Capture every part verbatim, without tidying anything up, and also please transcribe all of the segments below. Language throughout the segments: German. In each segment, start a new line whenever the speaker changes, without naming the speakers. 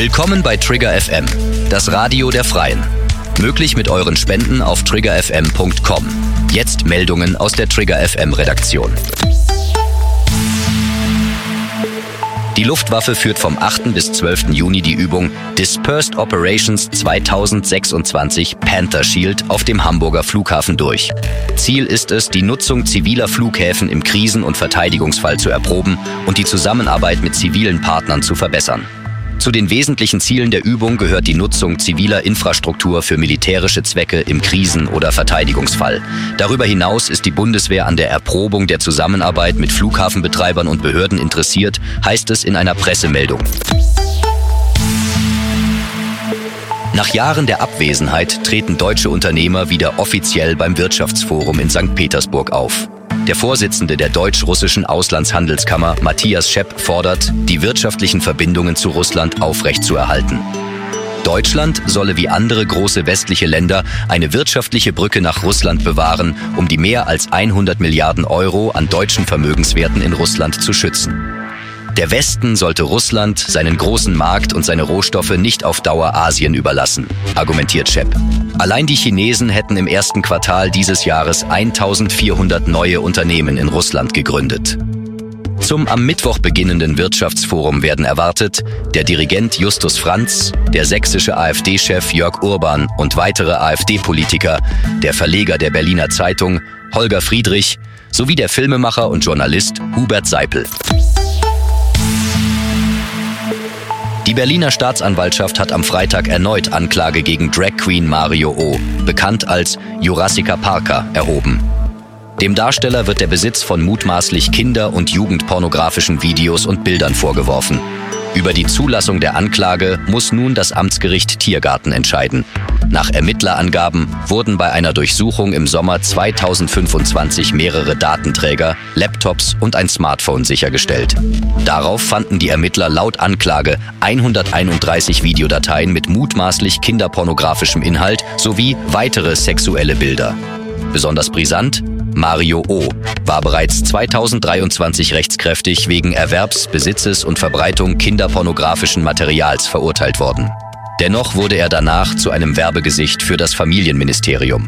Willkommen bei Trigger F M, das Radio der Freien. Möglich mit euren Spenden auf trigger f m punkt com. Jetzt Meldungen aus der Trigger F M Redaktion. Die Luftwaffe führt vom achten bis zwölften Juni die Übung Dispersed Operations zweitausendsechsundzwanzig Panther Shield auf dem Hamburger Flughafen durch. Ziel ist es, die Nutzung ziviler Flughäfen im Krisen- und Verteidigungsfall zu erproben und die Zusammenarbeit mit zivilen Partnern zu verbessern. Zu den wesentlichen Zielen der Übung gehört die Nutzung ziviler Infrastruktur für militärische Zwecke im Krisen- oder Verteidigungsfall. Darüber hinaus ist die Bundeswehr an der Erprobung der Zusammenarbeit mit Flughafenbetreibern und Behörden interessiert, heißt es in einer Pressemeldung. Nach Jahren der Abwesenheit treten deutsche Unternehmer wieder offiziell beim Wirtschaftsforum in Sankt Petersburg auf. Der Vorsitzende der deutsch-russischen Auslandshandelskammer, Matthias Schepp, fordert, die wirtschaftlichen Verbindungen zu Russland aufrechtzuerhalten. Deutschland solle wie andere große westliche Länder eine wirtschaftliche Brücke nach Russland bewahren, um die mehr als hundert Milliarden Euro an deutschen Vermögenswerten in Russland zu schützen. Der Westen sollte Russland, seinen großen Markt und seine Rohstoffe nicht auf Dauer Asien überlassen, argumentiert Schepp. Allein die Chinesen hätten im ersten Quartal dieses Jahres eintausendvierhundert neue Unternehmen in Russland gegründet. Zum am Mittwoch beginnenden Wirtschaftsforum werden erwartet der Dirigent Justus Franz, der sächsische AfD-Chef Jörg Urban und weitere AfD-Politiker, der Verleger der Berliner Zeitung Holger Friedrich sowie der Filmemacher und Journalist Hubert Seipel. Die Berliner Staatsanwaltschaft hat am Freitag erneut Anklage gegen Drag Queen Mario O., bekannt als Jurassica Parker, erhoben. Dem Darsteller wird der Besitz von mutmaßlich kinder- und jugendpornografischen Videos und Bildern vorgeworfen. Über die Zulassung der Anklage muss nun das Amtsgericht Tiergarten entscheiden. Nach Ermittlerangaben wurden bei einer Durchsuchung im Sommer zweitausendfünfundzwanzig mehrere Datenträger, Laptops und ein Smartphone sichergestellt. Darauf fanden die Ermittler laut Anklage hunderteinunddreißig Videodateien mit mutmaßlich kinderpornografischem Inhalt sowie weitere sexuelle Bilder. Besonders brisant: Mario O. war bereits zweitausenddreiundzwanzig rechtskräftig wegen Erwerbs, Besitzes und Verbreitung kinderpornografischen Materials verurteilt worden. Dennoch wurde er danach zu einem Werbegesicht für das Familienministerium.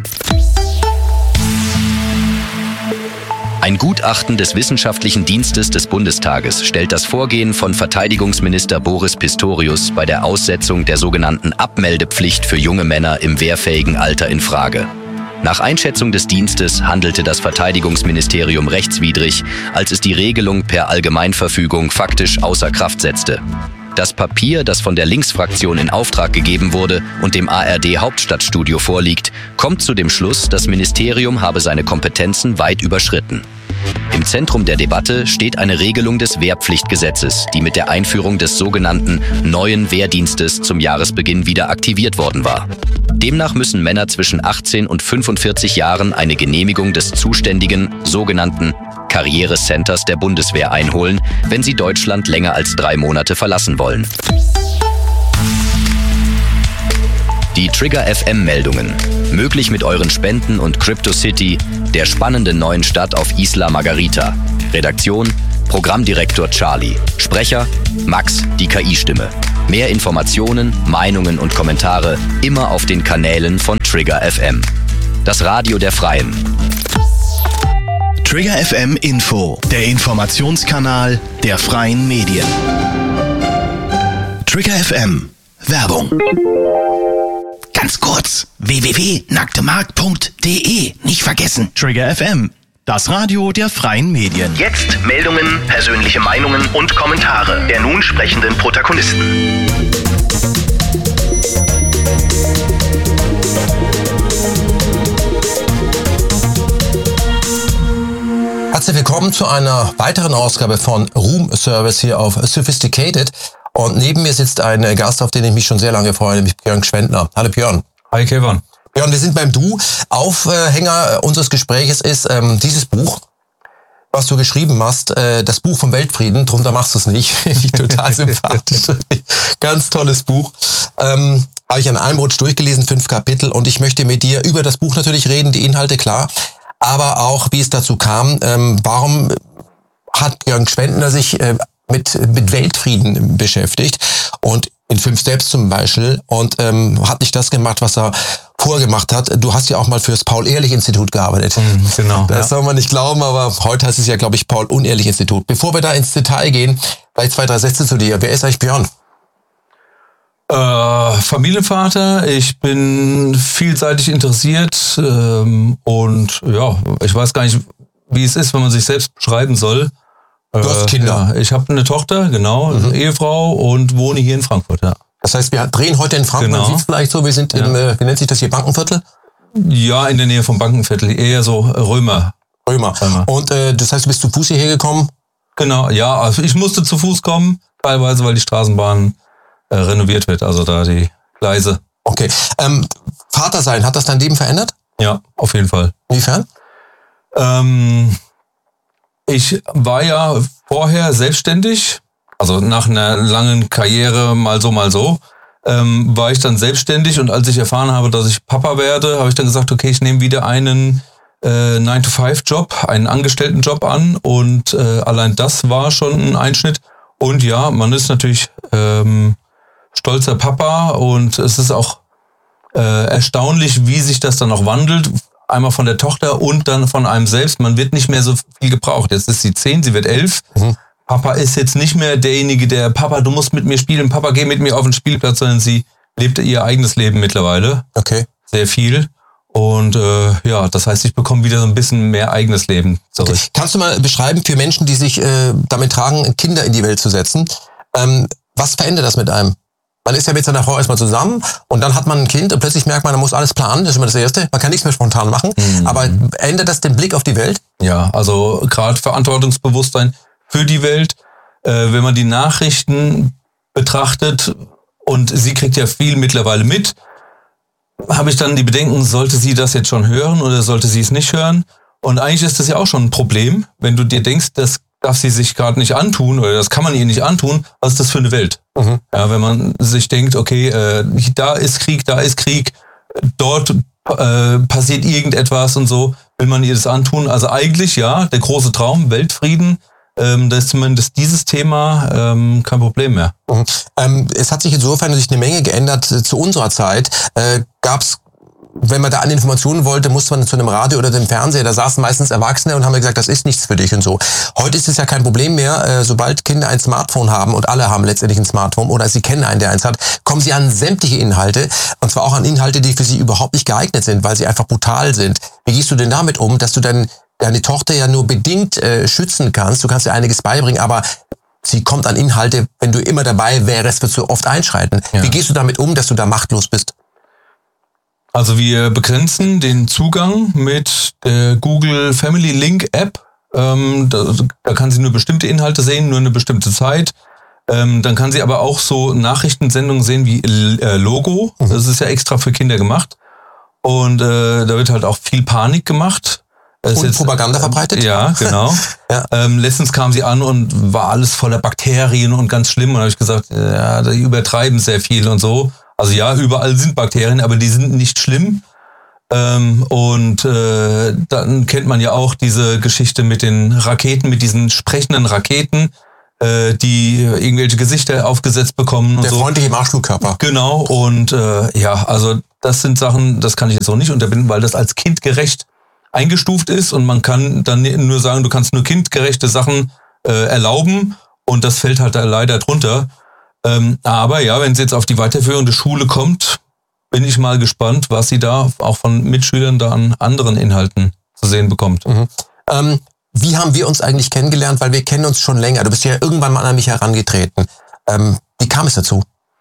Ein Gutachten des Wissenschaftlichen Dienstes des Bundestages stellt das Vorgehen von Verteidigungsminister Boris Pistorius bei der Aussetzung der sogenannten Abmeldepflicht für junge Männer im wehrfähigen Alter in Frage. Nach Einschätzung des Dienstes handelte das Verteidigungsministerium rechtswidrig, als es die Regelung per Allgemeinverfügung faktisch außer Kraft setzte. Das Papier, das von der Linksfraktion in Auftrag gegeben wurde und dem A R D-Hauptstadtstudio vorliegt, kommt zu dem Schluss, das Ministerium habe seine Kompetenzen weit überschritten. Im Zentrum der Debatte steht eine Regelung des Wehrpflichtgesetzes, die mit der Einführung des sogenannten neuen Wehrdienstes zum Jahresbeginn wieder aktiviert worden war. Demnach müssen Männer zwischen achtzehn und fünfundvierzig Jahren eine Genehmigung des zuständigen sogenannten Karrierecenters der Bundeswehr einholen, wenn sie Deutschland länger als drei Monate verlassen wollen. Die Trigger F M-Meldungen. Möglich mit euren Spenden und CryptoCity, der spannenden neuen Stadt auf Isla Margarita. Redaktion: Programmdirektor Charlie. Sprecher: Max, die K I-Stimme. Mehr Informationen, Meinungen und Kommentare immer auf den Kanälen von Trigger F M. Das Radio der Freien.
Trigger F M Info, der Informationskanal der freien Medien. Trigger F M Werbung. Ganz kurz, w w w punkt nacktemarkt punkt d e, nicht vergessen. Trigger F M, das Radio der freien Medien.
Jetzt Meldungen, persönliche Meinungen und Kommentare der nun sprechenden Protagonisten.
Herzlich willkommen zu einer weiteren Ausgabe von Room Service hier auf Sophisticated. Und neben mir sitzt ein Gast, auf den ich mich schon sehr lange freue, nämlich Björn Gschwendtner. Hallo Björn.
Hi Kevin.
Björn, wir sind beim Du. Aufhänger unseres Gespräches ist ähm, dieses Buch, was du geschrieben hast, äh, das Buch vom Weltfrieden. Drunter machst du es nicht. Finde ich total sympathisch. Ganz tolles Buch. Ähm, habe ich an einem Rutsch durchgelesen, fünf Kapitel. Und ich möchte mit dir über das Buch natürlich reden, die Inhalte klar, aber auch, wie es dazu kam. Ähm, warum hat Björn Gschwendtner sich äh, mit, mit Weltfrieden beschäftigt? Und in fünf Steps zum Beispiel und ähm, hat nicht das gemacht, was er vorher gemacht hat. Du hast ja auch mal fürs Paul-Ehrlich-Institut gearbeitet.
Mhm, genau.
Das
ja.
soll man nicht glauben, aber heute heißt es ja, glaube ich, Paul-Unehrlich-Institut. Bevor wir da ins Detail gehen, vielleicht zwei, drei Sätze zu dir. Wer ist eigentlich Björn?
Äh, Familienvater, ich bin vielseitig interessiert ähm, und ja, ich weiß gar nicht, wie es ist, wenn man sich selbst beschreiben soll.
Du hast Kinder.
Ja, ich habe eine Tochter, genau, mhm. eine Ehefrau und wohne hier in Frankfurt. Ja.
Das heißt, wir drehen heute in Frankfurt.
Genau.
Man sieht es vielleicht so, wir sind
ja.
im, äh, wie nennt sich das hier, Bankenviertel?
Ja, in der Nähe vom Bankenviertel, eher so Römer.
Römer. Römer. Und äh, das heißt, du bist zu Fuß hierher gekommen?
Genau, ja, also ich musste zu Fuß kommen, teilweise, weil die Straßenbahn äh, renoviert wird, also da die Gleise.
Okay. Ähm, Vater sein, hat das dein Leben verändert?
Ja, auf jeden Fall.
Inwiefern?
Ähm... Ich war ja vorher selbstständig, also nach einer langen Karriere mal so, mal so, ähm, war ich dann selbstständig und als ich erfahren habe, dass ich Papa werde, habe ich dann gesagt, okay, ich nehme wieder einen äh, nine to five Job, einen Angestelltenjob an und äh, allein das war schon ein Einschnitt. Und ja, man ist natürlich ähm, stolzer Papa und es ist auch äh, erstaunlich, wie sich das dann auch wandelt. Einmal von der Tochter und dann von einem selbst. Man wird nicht mehr so viel gebraucht. Jetzt ist sie zehn, sie wird elf. Mhm. Papa ist jetzt nicht mehr derjenige, der, Papa, du musst mit mir spielen, Papa, geh mit mir auf den Spielplatz, sondern sie lebt ihr eigenes Leben mittlerweile.
Okay.
Sehr viel. Und äh, ja, das heißt, ich bekomme wieder so ein bisschen mehr eigenes Leben zurück.
Okay. Kannst du mal beschreiben für Menschen, die sich äh, damit tragen, Kinder in die Welt zu setzen, ähm, was verändert das mit einem? Man ist ja mit seiner Frau erstmal zusammen und dann hat man ein Kind und plötzlich merkt man, man muss alles planen, das ist immer das Erste. Man kann nichts mehr spontan machen, mhm. aber ändert das den Blick auf die Welt?
Ja, also gerade Verantwortungsbewusstsein für die Welt, äh, wenn man die Nachrichten betrachtet und sie kriegt ja viel mittlerweile mit, habe ich dann die Bedenken, sollte sie das jetzt schon hören oder sollte sie es nicht hören? Und eigentlich ist das ja auch schon ein Problem, wenn du dir denkst, das darf sie sich gerade nicht antun oder das kann man ihr nicht antun, was ist das für eine Welt? Mhm. Ja, wenn man sich denkt, okay, äh, da ist Krieg, da ist Krieg, dort äh, passiert irgendetwas und so, will man ihr das antun? Also eigentlich ja, der große Traum, Weltfrieden, ähm, da ist zumindest dieses Thema ähm, kein Problem mehr.
Mhm. Ähm, es hat sich insofern sich eine Menge geändert zu unserer Zeit. Äh, gab's Wenn man da an Informationen wollte, musste man zu einem Radio oder dem Fernseher, da saßen meistens Erwachsene und haben gesagt, das ist nichts für dich und so. Heute ist es ja kein Problem mehr, äh, sobald Kinder ein Smartphone haben und alle haben letztendlich ein Smartphone oder sie kennen einen, der eins hat, kommen sie an sämtliche Inhalte und zwar auch an Inhalte, die für sie überhaupt nicht geeignet sind, weil sie einfach brutal sind. Wie gehst du denn damit um, dass du dann deine Tochter ja nur bedingt äh, schützen kannst? Du kannst ihr einiges beibringen, aber sie kommt an Inhalte, wenn du immer dabei wärst, wirst du oft einschreiten. Ja. Wie gehst du damit um, dass du da machtlos bist?
Also wir begrenzen den Zugang mit der Google Family Link App. Ähm, da, da kann sie nur bestimmte Inhalte sehen, nur eine bestimmte Zeit. Ähm, dann kann sie aber auch so Nachrichtensendungen sehen wie äh, Logo. Das ist ja extra für Kinder gemacht. Und äh, da wird halt auch viel Panik gemacht.
Und jetzt, Propaganda verbreitet?
Ja, genau. ja. Ähm, letztens kam sie an und war alles voller Bakterien und ganz schlimm. Und da habe ich gesagt, ja, die übertreiben sehr viel und so. Also ja, überall sind Bakterien, aber die sind nicht schlimm. Ähm, und äh, dann kennt man ja auch diese Geschichte mit den Raketen, mit diesen sprechenden Raketen, äh, die irgendwelche Gesichter aufgesetzt bekommen. Und
der
so.
freundliche Marschflugkörper.
Genau, und äh, ja, also das sind Sachen, das kann ich jetzt auch nicht unterbinden, weil das als kindgerecht eingestuft ist und man kann dann nur sagen, du kannst nur kindgerechte Sachen äh, erlauben und das fällt halt da leider drunter. Ähm, aber ja, wenn es jetzt auf die weiterführende Schule kommt, bin ich mal gespannt, was sie da auch von Mitschülern da an anderen Inhalten zu sehen bekommt.
Mhm. Ähm, wie haben wir uns eigentlich kennengelernt? Weil wir kennen uns schon länger. Du bist ja irgendwann mal an mich herangetreten. Ähm, wie kam es dazu?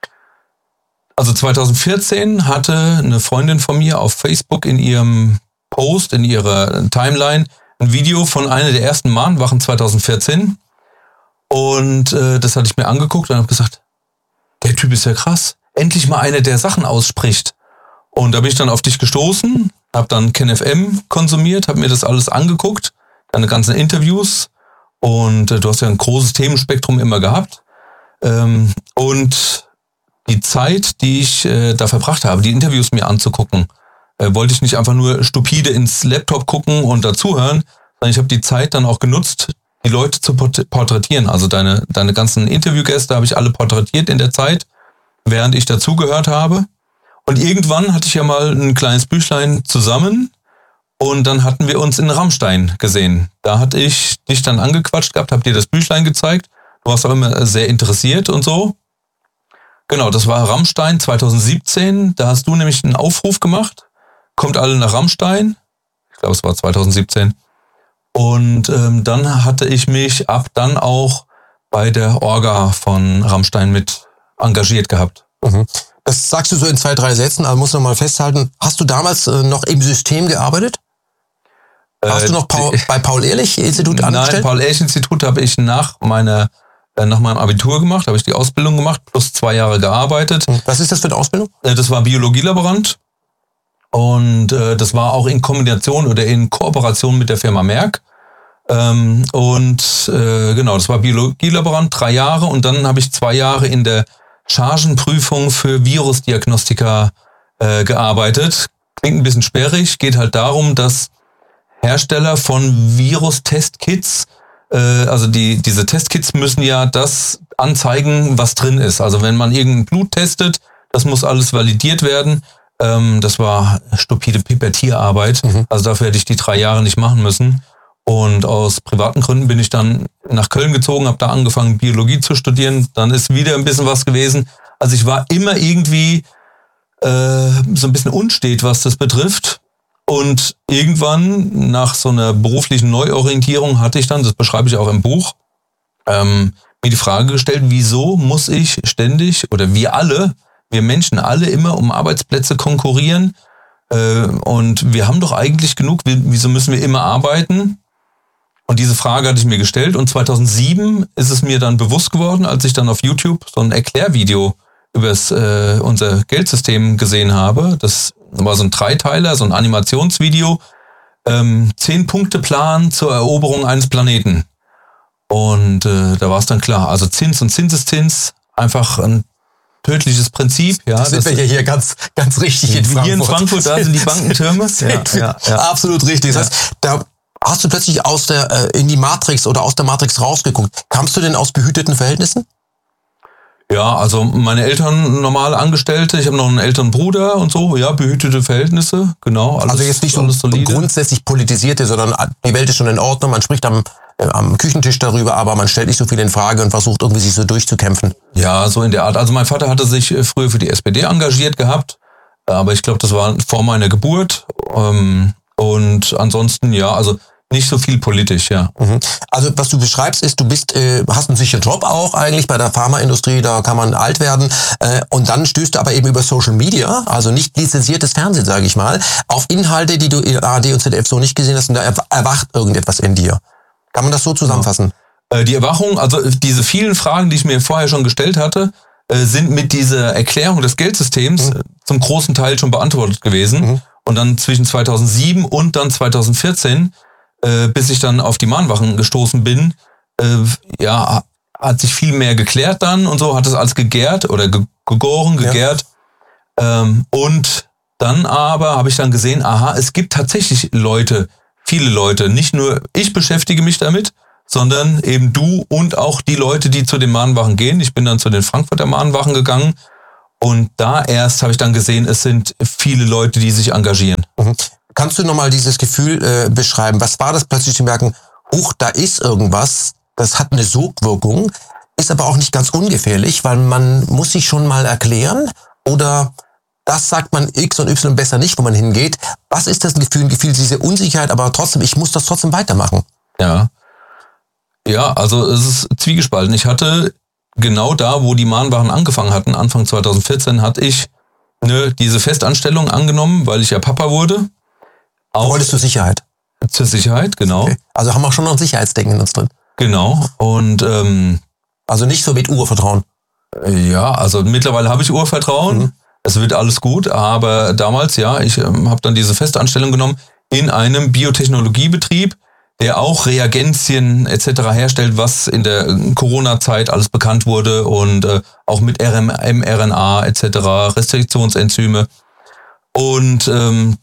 Also zwanzig vierzehn hatte eine Freundin von mir auf Facebook in ihrem Post, in ihrer Timeline, ein Video von einer der ersten Mahnwachen zwanzig vierzehn. Und äh, das hatte ich mir angeguckt und habe gesagt, der Typ ist ja krass. Endlich mal einer, der Sachen ausspricht. Und da bin ich dann auf dich gestoßen, habe dann KenFM konsumiert, habe mir das alles angeguckt, deine ganzen Interviews. Und äh, du hast ja ein großes Themenspektrum immer gehabt. Ähm, und die Zeit, die ich äh, da verbracht habe, die Interviews mir anzugucken, äh, wollte ich nicht einfach nur stupide ins Laptop gucken und dazuhören, sondern ich habe die Zeit dann auch genutzt, die Leute zu porträtieren. Also deine deine ganzen Interviewgäste habe ich alle porträtiert in der Zeit während ich dazugehört habe. Und irgendwann hatte ich ja mal ein kleines Büchlein zusammen und dann hatten wir uns in Rammstein gesehen. Da hatte ich dich dann angequatscht gehabt, hab dir das Büchlein gezeigt. Du warst auch immer sehr interessiert und so. Genau, das war Rammstein zwanzig siebzehn. Da hast du nämlich einen Aufruf gemacht. Kommt alle nach Rammstein. Ich glaube, es war zwanzig siebzehn. Und ähm, dann hatte ich mich ab dann auch bei der Orga von Rammstein mit engagiert gehabt.
Mhm. Das sagst du so in zwei, drei Sätzen, aber muss noch mal festhalten. Hast du damals äh, noch im System gearbeitet? Äh, Hast du noch Paul, bei Paul-Ehrlich-Institut angestellt?
Nein, Paul-Ehrlich-Institut habe ich nach meiner äh, nach meinem Abitur gemacht, habe ich die Ausbildung gemacht, plus zwei Jahre gearbeitet.
Was ist das für eine Ausbildung?
Äh, das war Biologielaborant und äh, das war auch in Kombination oder in Kooperation mit der Firma Merck. Ähm, und äh, genau, das war Biologielaborant, drei Jahre und dann habe ich zwei Jahre in der Chargenprüfung für Virusdiagnostika äh, gearbeitet. Klingt ein bisschen sperrig, geht halt darum, dass Hersteller von Virus-Testkits, äh, also die diese Testkits müssen ja das anzeigen, was drin ist. Also wenn man irgendein Blut testet, das muss alles validiert werden. Ähm, das war stupide Pipetierarbeit. Mhm. Also dafür hätte ich die drei Jahre nicht machen müssen. Und aus privaten Gründen bin ich dann nach Köln gezogen, habe da angefangen, Biologie zu studieren. Dann ist wieder ein bisschen was gewesen. Also ich war immer irgendwie äh, so ein bisschen unstet, was das betrifft. Und irgendwann nach so einer beruflichen Neuorientierung hatte ich dann, das beschreibe ich auch im Buch, ähm, mir die Frage gestellt, wieso muss ich ständig, oder wir alle, wir Menschen alle immer um Arbeitsplätze konkurrieren? Äh, und wir haben doch eigentlich genug, wieso müssen wir immer arbeiten? Und diese Frage hatte ich mir gestellt und zweitausendsieben ist es mir dann bewusst geworden, als ich dann auf YouTube so ein Erklärvideo über äh, unser Geldsystem gesehen habe. Das war so ein Dreiteiler, so ein Animationsvideo, ähm, Zehn-Punkte-Plan zur Eroberung eines Planeten. Und äh, da war es dann klar, also Zins und Zinseszins, einfach ein tödliches Prinzip. Ja,
das sind das wir ja hier ganz, ganz richtig in Frankfurt.
Hier in Frankfurt, da sind die Bankentürme.
ja, ja, ja. Absolut richtig. Das heißt, da hast du plötzlich aus der äh, in die Matrix oder aus der Matrix rausgeguckt. Kamst du denn aus behüteten Verhältnissen?
Ja, also meine Eltern normale Angestellte, ich habe noch einen älteren Bruder und so, ja, behütete Verhältnisse, genau. Alles,
also jetzt nicht so solide. Grundsätzlich politisierte, sondern die Welt ist schon in Ordnung, man spricht am, äh, am Küchentisch darüber, aber man stellt nicht so viel in Frage und versucht irgendwie sich so durchzukämpfen.
Ja, so in der Art. Also mein Vater hatte sich früher für die S P D engagiert gehabt, aber ich glaube, das war vor meiner Geburt. Ähm, und ansonsten, ja, also nicht so viel politisch, ja.
Also was du beschreibst ist, du bist, äh, hast einen sicheren Job auch eigentlich bei der Pharmaindustrie, da kann man alt werden äh, und dann stößt du aber eben über Social Media, also nicht lizenziertes Fernsehen, sage ich mal, auf Inhalte, die du in A R D und Z D F so nicht gesehen hast und da erwacht irgendetwas in dir. Kann man das so zusammenfassen?
Ja. Äh, die Erwachung, also diese vielen Fragen, die ich mir vorher schon gestellt hatte, äh, sind mit dieser Erklärung des Geldsystems mhm. zum großen Teil schon beantwortet gewesen. Mhm. Und dann zwischen zweitausendsieben und dann zweitausendvierzehn bis ich dann auf die Mahnwachen gestoßen bin, äh, ja, hat sich viel mehr geklärt dann und so, hat es alles gegärt oder ge- gegoren, gegärt. Ja. Ähm, und dann aber habe ich dann gesehen, aha, es gibt tatsächlich Leute, viele Leute, nicht nur ich beschäftige mich damit, sondern eben du und auch die Leute, die zu den Mahnwachen gehen. Ich bin dann zu den Frankfurter Mahnwachen gegangen und da erst habe ich dann gesehen, es sind viele Leute, die sich engagieren.
Mhm. Kannst du nochmal dieses Gefühl äh, beschreiben? Was war das plötzlich zu merken, huch, da ist irgendwas, das hat eine Sogwirkung, ist aber auch nicht ganz ungefährlich, weil man muss sich schon mal erklären oder das sagt man X und Y besser nicht, wo man hingeht. Was ist das ein Gefühl? Ein Gefühl, diese Unsicherheit, aber trotzdem, ich muss das trotzdem weitermachen.
Ja, ja, also es ist zwiegespalten. Ich hatte genau da, wo die Mahnwachen angefangen hatten, Anfang zweitausendvierzehn, hatte ich ne, diese Festanstellung angenommen, weil ich ja Papa wurde.
Auch wolltest du Sicherheit?
Zur Sicherheit, genau. Okay.
Also haben wir schon noch ein Sicherheitsdenken in uns drin.
Genau. Und ähm,
also nicht so mit Urvertrauen.
Ja, also mittlerweile habe ich Urvertrauen. Mhm. Es wird alles gut, aber damals, ja, ich ähm, habe dann diese Festanstellung genommen in einem Biotechnologiebetrieb, der auch Reagenzien et cetera herstellt, was in der Corona-Zeit alles bekannt wurde und äh, auch mit mRNA et cetera, Restriktionsenzyme. Und ähm,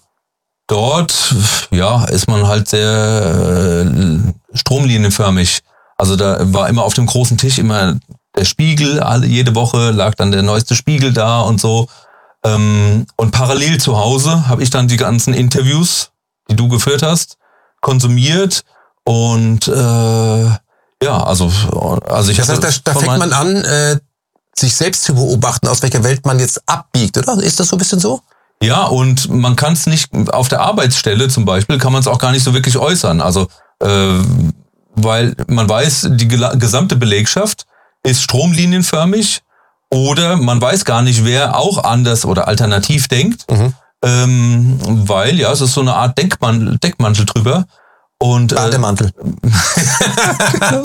dort, ja, ist man halt sehr äh, stromlinienförmig. Also da war immer auf dem großen Tisch immer der Spiegel, alle, jede Woche lag dann der neueste Spiegel da und so. Ähm, und parallel zu Hause habe ich dann die ganzen Interviews, die du geführt hast, konsumiert. Und äh, ja, also, also ich
Das heißt, da, da fängt man an, äh, sich selbst zu beobachten, aus welcher Welt man jetzt abbiegt, oder? Ist das so ein bisschen so?
Ja, und man kann es nicht, auf der Arbeitsstelle zum Beispiel, kann man es auch gar nicht so wirklich äußern. Also, äh, weil man weiß, die gel- gesamte Belegschaft ist stromlinienförmig oder man weiß gar nicht, wer auch anders oder alternativ denkt, mhm. ähm, weil ja, es ist so eine Art Denkmantel, Deckmantel drüber. Und,
Bademantel.
Äh,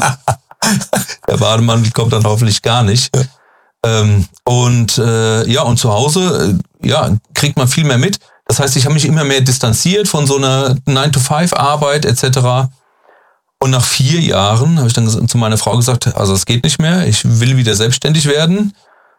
der Bademantel kommt dann hoffentlich gar nicht. Ja. Ähm, und äh, ja, und zu Hause äh, ja, kriegt man viel mehr mit. Das heißt, ich habe mich immer mehr distanziert von so einer nine to five Arbeit et cetera. Und nach vier Jahren habe ich dann zu meiner Frau gesagt, also es geht nicht mehr, ich will wieder selbstständig werden.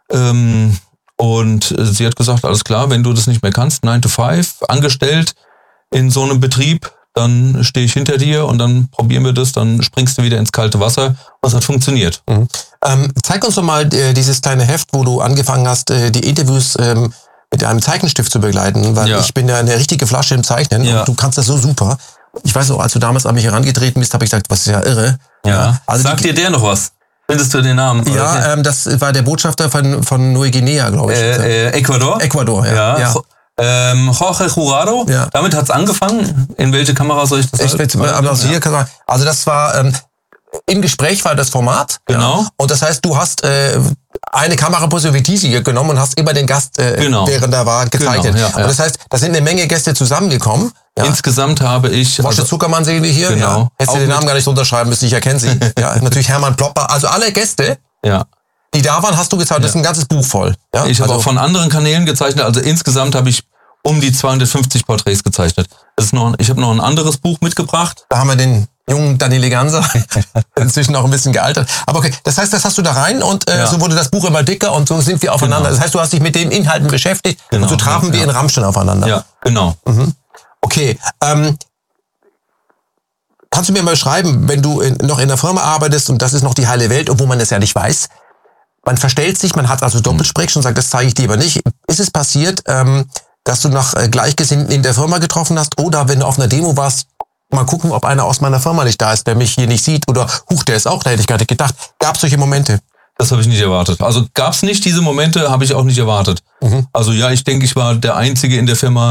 Ähm, und sie hat gesagt, alles klar, wenn du das nicht mehr kannst, nine to five, angestellt in so einem Betrieb, dann stehe ich hinter dir und dann probieren wir das, dann springst du wieder ins kalte Wasser. Und es hat funktioniert.
Mhm. Ähm, zeig uns doch mal äh, dieses kleine Heft, wo du angefangen hast, äh, die Interviews ähm, mit einem Zeichenstift zu begleiten, weil ja. ich bin ja eine richtige Flasche im Zeichnen ja. und du kannst das so super. Ich weiß noch, als du damals an mich herangetreten bist, habe ich gesagt, was ist ja irre.
Ja. Also Sagt dir der noch was? Findest du den Namen?
Ja, ähm, das war der Botschafter von, von Neuguinea, glaube ich.
Äh, äh, Ecuador?
Ecuador, ja. ja. ja.
Ähm, Jorge Jurado, ja. Damit hat's angefangen. In welche Kamera soll ich das
ich halt? Aber aus hier, ja. Also das war, ähm, im Gespräch war das Format.
Genau.
Ja. Und das heißt, du hast äh, eine Kameraposition wie diese genommen und hast immer den Gast, äh,
genau.
während er war, gezeichnet.
Genau, ja, ja.
Und das heißt, da sind eine Menge Gäste zusammengekommen.
Ja. Insgesamt habe ich...
Wasche Zuckermann sehen wir hier.
Genau.
Ja. Hättest du den Namen gar nicht unterschreiben müssen, ich erkenne sie. Ja, natürlich Hermann Plopper. Also alle Gäste.
Ja.
Die da waren, hast du gezeichnet. Das ist ein ganzes Buch voll. Ja?
Ich habe
also,
auch von anderen Kanälen gezeichnet. Also insgesamt habe ich um die zweihundertfünfzig Porträts gezeichnet. Das ist noch, ich habe noch ein anderes Buch mitgebracht.
Da haben wir den jungen Daniele Ganser, inzwischen auch ein bisschen gealtert. Aber okay, das heißt, das hast du da rein und äh, ja. so wurde das Buch immer dicker und so sind wir aufeinander. Genau. Das heißt, du hast dich mit den Inhalten beschäftigt genau. und so trafen ja. wir in Rammstein aufeinander.
Ja, genau.
Mhm. Okay, ähm, kannst du mir mal schreiben, wenn du in, noch in der Firma arbeitest und das ist noch die heile Welt, obwohl man das ja nicht weiß, man verstellt sich, man hat also Doppelsprech und sagt, das zeige ich dir aber nicht. Ist es passiert, ähm, dass du nach äh, Gleichgesinnten in der Firma getroffen hast oder wenn du auf einer Demo warst, mal gucken, ob einer aus meiner Firma nicht da ist, der mich hier nicht sieht oder huch, der ist auch da, hätte ich gar nicht gedacht. Gab es solche Momente?
Das habe ich nicht erwartet. Also gab es nicht diese Momente, habe ich auch nicht erwartet. Mhm. Also ja, ich denke, ich war der Einzige in der Firma,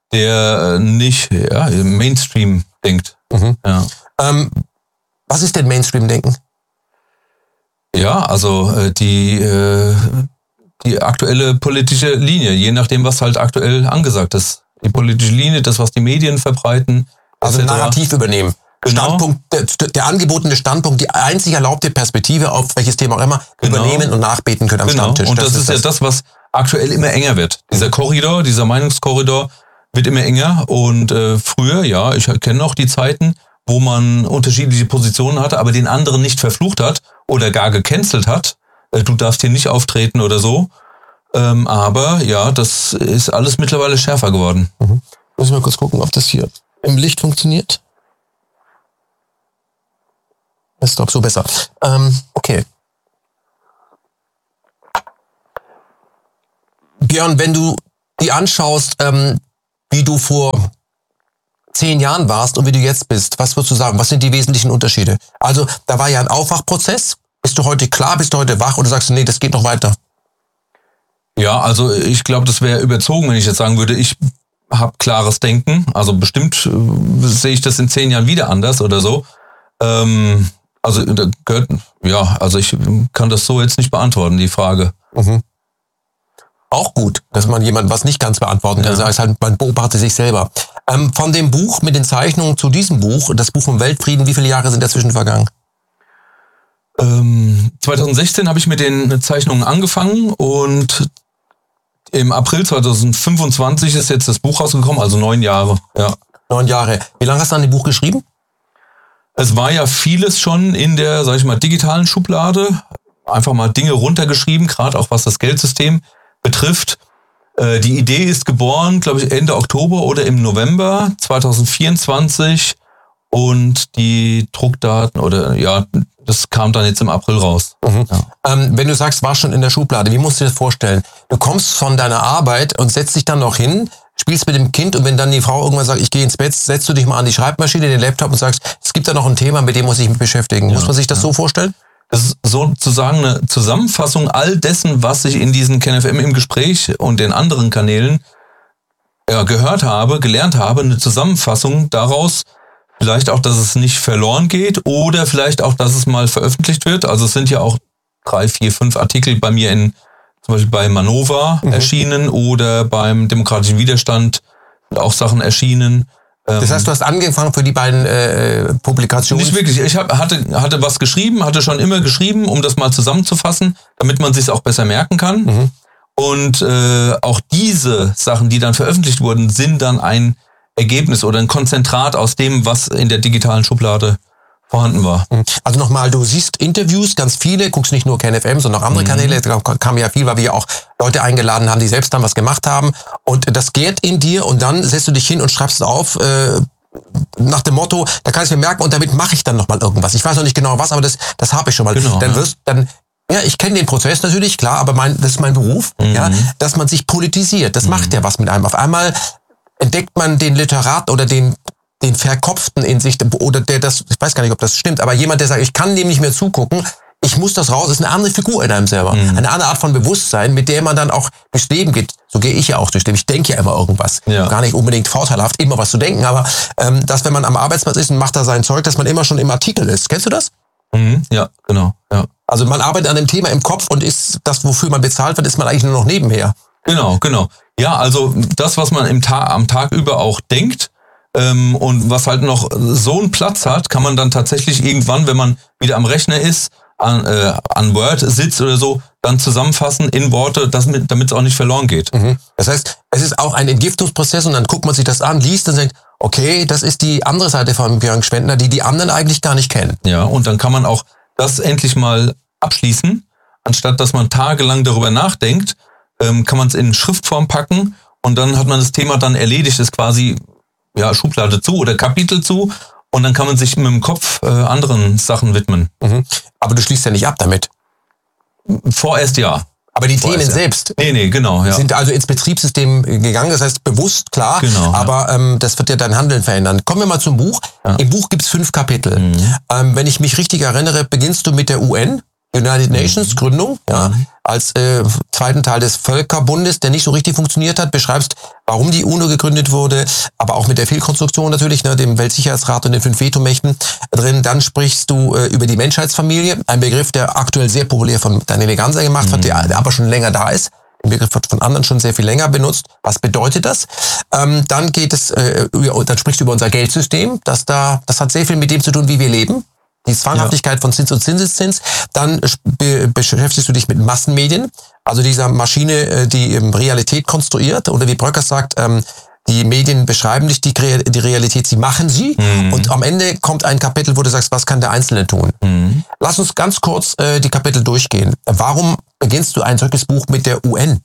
der nicht ja, Mainstream denkt.
Mhm.
Ja.
Ähm, was ist denn Mainstream-Denken?
Ja, also äh, die, äh, die aktuelle politische Linie, je nachdem, was halt aktuell angesagt ist. Die politische Linie, das, was die Medien verbreiten.
Also ein Narrativ übernehmen. Genau. Standpunkt, der, der angebotene Standpunkt, die einzig erlaubte Perspektive, auf welches Thema auch immer, genau. übernehmen und nachbeten können am
genau.
Stammtisch.
Und das, das ist das. ja das, was aktuell immer enger wird. Dieser Korridor, dieser Meinungskorridor wird immer enger. Und äh, früher, ja, ich kenne noch die Zeiten, wo man unterschiedliche Positionen hatte, aber den anderen nicht verflucht hat oder gar gecancelt hat. Äh, du darfst hier nicht auftreten oder so. Ähm, aber ja, das ist alles mittlerweile schärfer geworden.
Mhm. Müssen wir mal kurz gucken, ob das hier im Licht funktioniert. Ist doch so besser. Ähm, okay. Björn, wenn du die anschaust, ähm, wie du vor zehn Jahren warst und wie du jetzt bist, was würdest du sagen? Was sind die wesentlichen Unterschiede? Also, da war ja ein Aufwachprozess. Bist du heute klar? Bist du heute wach? Oder sagst du, nee, das geht noch weiter?
Ja, also ich glaube, das wäre überzogen, wenn ich jetzt sagen würde, ich habe klares Denken. Also bestimmt äh, sehe ich das in zehn Jahren wieder anders oder so. Ähm, also da gehört, ja, also ich kann das so jetzt nicht beantworten, die Frage.
Mhm. Auch gut, dass man jemand was nicht ganz beantworten kann. Ja. Das heißt halt, man beobachtet sich selber. Ähm, von dem Buch mit den Zeichnungen zu diesem Buch, das Buch vom Weltfrieden, wie viele Jahre sind dazwischen vergangen?
Ähm, zweitausendsechzehn habe ich mit den Zeichnungen angefangen und im April zweitausendfünfundzwanzig ist jetzt das Buch rausgekommen, also neun Jahre. Ja.
Neun Jahre. Wie lange hast du an dem Buch geschrieben?
Es war ja vieles schon in der, sag ich mal, digitalen Schublade. Einfach mal Dinge runtergeschrieben, gerade auch was das Geldsystem betrifft. Äh, die Idee ist geboren, glaube ich, Ende Oktober oder im November zweitausendvierundzwanzig. Und die Druckdaten oder ja, das kam dann jetzt im April raus.
Mhm.
Ja.
Ähm, wenn du sagst, war schon in der Schublade, wie musst du dir das vorstellen? Du kommst von deiner Arbeit und setzt dich dann noch hin, spielst mit dem Kind und wenn dann die Frau irgendwann sagt, ich gehe ins Bett, setzt du dich mal an die Schreibmaschine, den Laptop und sagst, es gibt da noch ein Thema, mit dem muss ich mich beschäftigen. Ja, muss man sich das ja. so vorstellen?
Das ist sozusagen eine Zusammenfassung all dessen, was ich in diesen KenFM im Gespräch und den anderen Kanälen ja, gehört habe, gelernt habe, eine Zusammenfassung daraus, vielleicht auch, dass es nicht verloren geht oder vielleicht auch, dass es mal veröffentlicht wird. Also es sind ja auch drei, vier, fünf Artikel bei mir in, zum Beispiel bei Manova mhm. erschienen oder beim Demokratischen Widerstand sind auch Sachen erschienen.
Das heißt, du hast angefangen für die beiden äh, Publikationen?
Nicht wirklich. Ich hab, hatte, hatte was geschrieben, hatte schon immer geschrieben, um das mal zusammenzufassen, damit man sich auch besser merken kann. Mhm. Und äh, auch diese Sachen, die dann veröffentlicht wurden, sind dann ein Ergebnis oder ein Konzentrat aus dem, was in der digitalen Schublade vorhanden war.
Also nochmal, du siehst Interviews, ganz viele, guckst nicht nur KenFM, sondern auch andere mhm. Kanäle, da kam ja viel, weil wir auch Leute eingeladen haben, die selbst dann was gemacht haben und das gärt in dir und dann setzt du dich hin und schreibst es auf, äh, nach dem Motto, da kann ich mir merken und damit mache ich dann nochmal irgendwas. Ich weiß noch nicht genau was, aber das, das habe ich schon mal.
Genau,
dann
ja.
wirst dann ja, ich kenne den Prozess natürlich, klar, aber mein, das ist mein Beruf, mhm. ja, dass man sich politisiert. Das mhm. macht ja was mit einem. Auf einmal entdeckt man den Literat oder den den Verkopften in sich, oder der das, ich weiß gar nicht, ob das stimmt, aber jemand, der sagt, ich kann dem nicht mehr zugucken, ich muss das raus, ist eine andere Figur in einem selber. Mhm. Eine andere Art von Bewusstsein, mit der man dann auch durchs Leben geht. So gehe ich ja auch durchs Leben. Ich denke ja immer irgendwas. Ja. Gar nicht unbedingt vorteilhaft, immer was zu denken, aber ähm, dass, wenn man am Arbeitsplatz ist und macht da sein Zeug, dass man immer schon im Artikel ist. Kennst du das?
Mhm. Ja, genau. Ja.
Also man arbeitet an dem Thema im Kopf und ist das, wofür man bezahlt wird, ist man eigentlich nur noch nebenher.
Genau, genau. Ja, also das, was man im Tag, am Tag über auch denkt, Ähm, und was halt noch so einen Platz hat, kann man dann tatsächlich irgendwann, wenn man wieder am Rechner ist, an, äh, an Word sitzt oder so, dann zusammenfassen in Worte, damit es auch nicht verloren geht.
Mhm. Das heißt, es ist auch ein Entgiftungsprozess und dann guckt man sich das an, liest und denkt, okay, das ist die andere Seite von Björn Gschwendtner, die die anderen eigentlich gar nicht kennen.
Ja, und dann kann man auch das endlich mal abschließen, anstatt dass man tagelang darüber nachdenkt, ähm, kann man es in Schriftform packen und dann hat man das Thema dann erledigt, ist quasi ja, Schublade zu oder Kapitel zu und dann kann man sich mit dem Kopf äh, anderen Sachen widmen.
Mhm. Aber du schließt ja nicht ab damit.
Vorerst ja.
Aber die
Vorerst
Themen
ja.
selbst
nee, nee, genau, ja.
sind also ins Betriebssystem gegangen, das heißt bewusst, klar,
genau,
aber
ja.
ähm, das wird ja dein Handeln verändern. Kommen wir mal zum Buch. Ja. Im Buch gibt es fünf Kapitel. Mhm. Ähm, wenn ich mich richtig erinnere, beginnst du mit der U N, United Nations, mhm. Gründung, ja, mhm. als äh, zweiten Teil des Völkerbundes, der nicht so richtig funktioniert hat, beschreibst, warum die UNO gegründet wurde, aber auch mit der Fehlkonstruktion natürlich, ne, dem Weltsicherheitsrat und den fünf Vetomächten drin. Dann sprichst du äh, über die Menschheitsfamilie, ein Begriff, der aktuell sehr populär von Daniele Ganser gemacht mhm. hat, der, der aber schon länger da ist. Der Begriff wird von anderen schon sehr viel länger benutzt. Was bedeutet das? Ähm, dann geht es, äh, über, dann sprichst du über unser Geldsystem, das da, das hat sehr viel mit dem zu tun, wie wir leben. Die Zwanghaftigkeit ja. von Zins und Zinseszins. Dann be- beschäftigst du dich mit Massenmedien, also dieser Maschine, die Realität konstruiert. Oder wie Bröckers sagt, ähm, die Medien beschreiben nicht die, die Realität, sie machen sie. Mhm. Und am Ende kommt ein Kapitel, wo du sagst, was kann der Einzelne tun? Mhm. Lass uns ganz kurz äh, die Kapitel durchgehen. Warum beginnst du ein solches Buch mit der U N?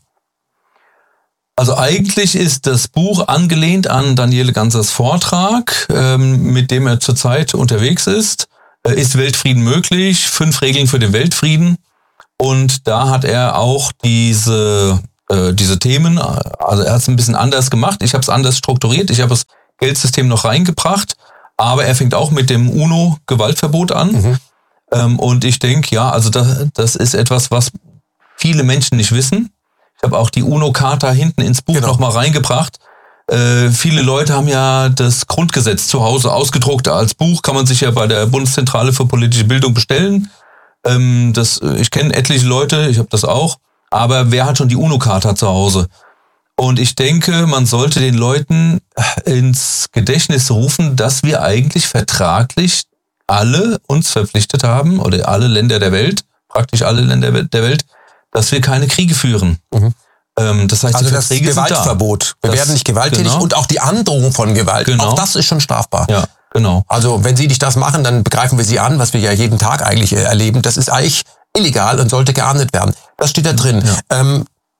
Also eigentlich ist das Buch angelehnt an Daniele Gansers Vortrag, ähm, mit dem er zurzeit unterwegs ist. Ist Weltfrieden möglich? Fünf Regeln für den Weltfrieden. Und da hat er auch diese äh, diese Themen, also er hat es ein bisschen anders gemacht. Ich habe es anders strukturiert. Ich habe das Geldsystem noch reingebracht. Aber er fängt auch mit dem UNO-Gewaltverbot an. Mhm. Ähm, und ich denke, ja, also das, das ist etwas, was viele Menschen nicht wissen. Ich habe auch die UNO-Charta hinten ins Buch genau. nochmal reingebracht. Äh, viele Leute haben ja das Grundgesetz zu Hause ausgedruckt als Buch, kann man sich ja bei der Bundeszentrale für politische Bildung bestellen. Ähm, das, ich kenne etliche Leute, ich habe das auch, aber wer hat schon die UNO-Charta zu Hause? Und ich denke, man sollte den Leuten ins Gedächtnis rufen, dass wir eigentlich vertraglich alle uns verpflichtet haben, oder alle Länder der Welt, praktisch alle Länder der Welt, dass wir keine Kriege führen. Mhm. Das heißt,
also
die
das
Verträge
Gewaltverbot.
sind da.
Wir
das,
werden nicht gewalttätig
genau.
und auch die Androhung von Gewalt.
Genau.
Auch das ist schon strafbar.
Ja, genau.
Also wenn Sie nicht das machen, dann begreifen wir Sie an, was wir ja jeden Tag eigentlich erleben. Das ist eigentlich illegal und sollte geahndet werden. Das steht da drin. Ja. Ähm,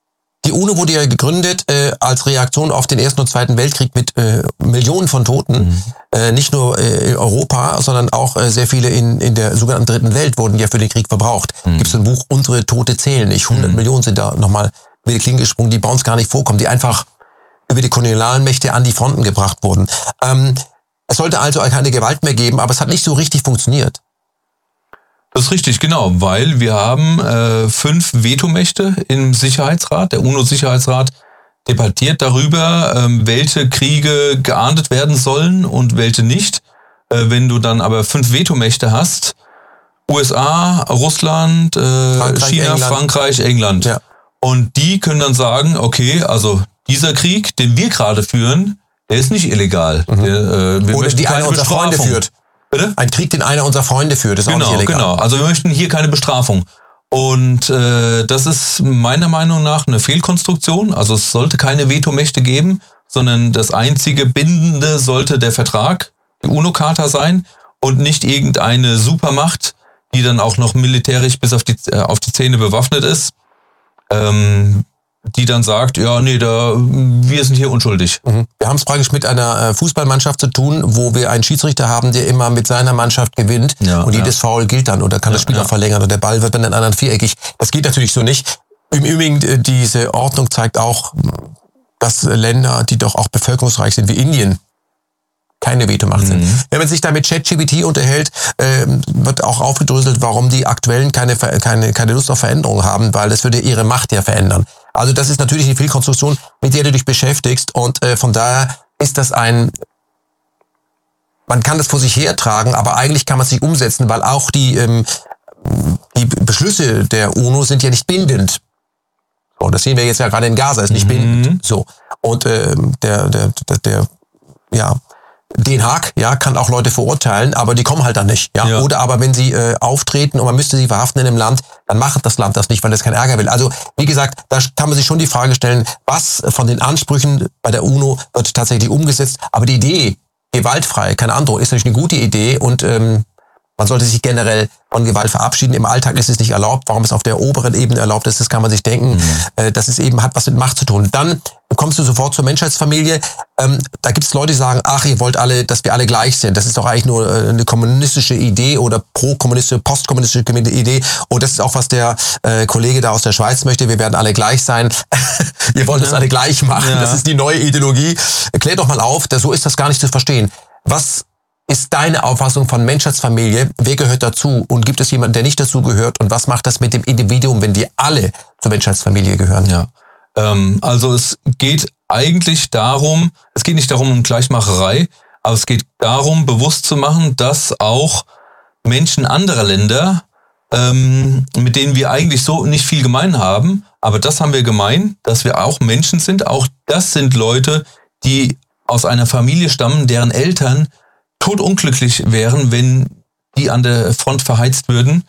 Die UNO wurde ja gegründet äh, als Reaktion auf den Ersten und Zweiten Weltkrieg mit äh, Millionen von Toten. Mhm. Äh, nicht nur äh, in Europa, sondern auch äh, sehr viele in, in der sogenannten Dritten Welt wurden ja für den Krieg verbraucht. Mhm. Gibt es ein Buch, Unsere Tote zählen nicht. hundert mhm. Millionen sind da nochmal über die Klinge gesprungen, die bei uns gar nicht vorkommen, die einfach über die kolonialen Mächte an die Fronten gebracht wurden. Ähm, es sollte also keine Gewalt mehr geben, aber es hat nicht so richtig funktioniert.
Das ist richtig, genau, weil wir haben äh, fünf Vetomächte im Sicherheitsrat. Der UNO-Sicherheitsrat debattiert darüber, ähm, welche Kriege geahndet werden sollen und welche nicht. Äh, wenn du dann aber fünf Vetomächte hast, U S A, Russland, äh, Frankreich, China, England. Frankreich, England. Ja. Und die können dann sagen, okay, also dieser Krieg, den wir gerade führen, der ist nicht illegal.
Mhm.
Der, äh, wir
Oder die einer unserer Freunde führt.
Bitte?
Ein Krieg, den einer unserer Freunde führt, ist
genau,
auch nicht illegal.
Genau, also wir möchten hier keine Bestrafung. Und äh, das ist meiner Meinung nach eine Fehlkonstruktion. Also es sollte keine Vetomächte geben, sondern das einzige Bindende sollte der Vertrag, die UNO-Charta sein und nicht irgendeine Supermacht, die dann auch noch militärisch bis auf die, äh, auf die Zähne bewaffnet ist, ähm, die dann sagt, ja, nee, da, wir sind hier unschuldig.
Mhm. Wir haben es praktisch mit einer Fußballmannschaft zu tun, wo wir einen Schiedsrichter haben, der immer mit seiner Mannschaft gewinnt ja, und jedes ja. Foul gilt dann oder kann ja, das Spiel ja. auch verlängern und der Ball wird dann den anderen viereckig. Das geht natürlich so nicht. Im Übrigen, diese Ordnung zeigt auch, dass Länder, die doch auch bevölkerungsreich sind, wie Indien, keine Vetomacht sind. Mhm. Wenn man sich da mit ChatGPT unterhält, äh, wird auch aufgedröselt, warum die Aktuellen keine, keine, keine Lust auf Veränderung haben, weil das würde ihre Macht ja verändern. Also das ist natürlich eine Fehlkonstruktion, mit der du dich beschäftigst und äh, von daher ist das ein, man kann das vor sich hertragen, aber eigentlich kann man es nicht umsetzen, weil auch die, ähm, die Beschlüsse der UNO sind ja nicht bindend. So, das sehen wir jetzt ja gerade in Gaza, ist nicht mhm. bindend. So. Und äh, der, der, der, der, ja, Den Haag, ja, kann auch Leute verurteilen, aber die kommen halt dann nicht, ja. ja. Oder aber wenn sie äh, auftreten und man müsste sie verhaften in einem Land, dann macht das Land das nicht, weil es keinen Ärger will. Also, wie gesagt, da kann man sich schon die Frage stellen, was von den Ansprüchen bei der UNO wird tatsächlich umgesetzt. Aber die Idee, gewaltfrei, keine Androhung, ist natürlich eine gute Idee und ähm, man sollte sich generell von Gewalt verabschieden. Im Alltag ist es nicht erlaubt. Warum es auf der oberen Ebene erlaubt ist, das kann man sich denken. Mhm. Äh, dass es eben hat was mit Macht zu tun. Dann kommst du sofort zur Menschheitsfamilie. Ähm, da gibt es Leute, die sagen, ach, ihr wollt alle, dass wir alle gleich sind. Das ist doch eigentlich nur äh, eine kommunistische Idee oder pro-kommunistische, postkommunistische Idee. Und das ist auch, was der äh, Kollege da aus der Schweiz möchte. Wir werden alle gleich sein. Wir wollen ja. das alle gleich machen. Ja. Das ist die neue Ideologie. Klär doch mal auf, so ist das gar nicht zu verstehen. Was ist deine Auffassung von Menschheitsfamilie? Wer gehört dazu? Und gibt es jemanden, der nicht dazu gehört? Und was macht das mit dem Individuum, wenn wir alle zur Menschheitsfamilie gehören?
Ja, ähm, also es geht eigentlich darum, es geht nicht darum um Gleichmacherei, aber es geht darum, bewusst zu machen, dass auch Menschen anderer Länder, ähm, mit denen wir eigentlich so nicht viel gemein haben, aber das haben wir gemein, dass wir auch Menschen sind. Auch das sind Leute, die aus einer Familie stammen, deren Eltern todunglücklich wären, wenn die an der Front verheizt würden.